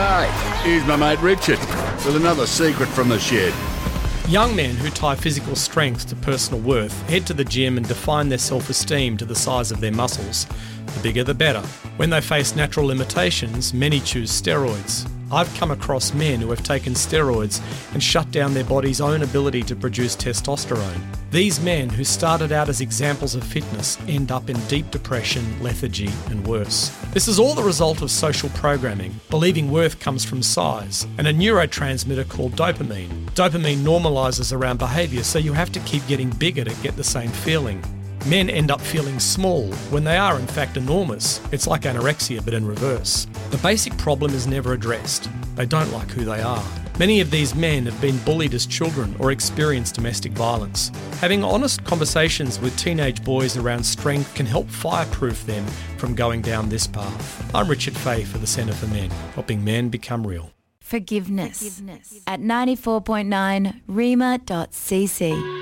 G'day, here's my mate Richard with another secret from the shed. Young men who tie physical strength to personal worth head to the gym and define their self-esteem to the size of their muscles. The bigger the better. When they face natural limitations, many choose steroids. I've come across men who have taken steroids and shut down their body's own ability to produce testosterone. These men who started out as examples of fitness end up in deep depression, lethargy and worse. This is all the result of social programming, believing worth comes from size, and a neurotransmitter called dopamine. Dopamine normalises around behaviour, so you have to keep getting bigger to get the same feeling. Men end up feeling small when they are in fact enormous. It's like anorexia but in reverse. The basic problem is never addressed. They don't like who they are. Many of these men have been bullied as children or experienced domestic violence. Having honest conversations with teenage boys around strength can help fireproof them from going down this path. I'm Richard Fay for the Centre for Men, helping men become real. Forgiveness. At 94.9 rema.cc.